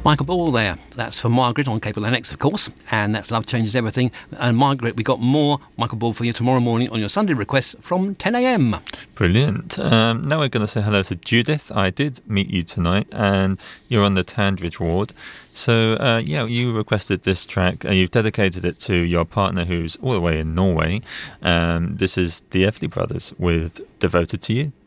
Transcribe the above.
Michael Ball there. That's for Margaret on Cable NX, of course, and that's Love Changes Everything. And Margaret, we got more Michael Ball for you tomorrow morning on your Sunday request from 10 a.m. Brilliant. Now we're going to say hello to Judith. I did meet you tonight, and you're on the Tandridge ward. So, you requested this track. You've dedicated it to your partner who's all the way in Norway. This is the Everly Brothers with Devoted to You.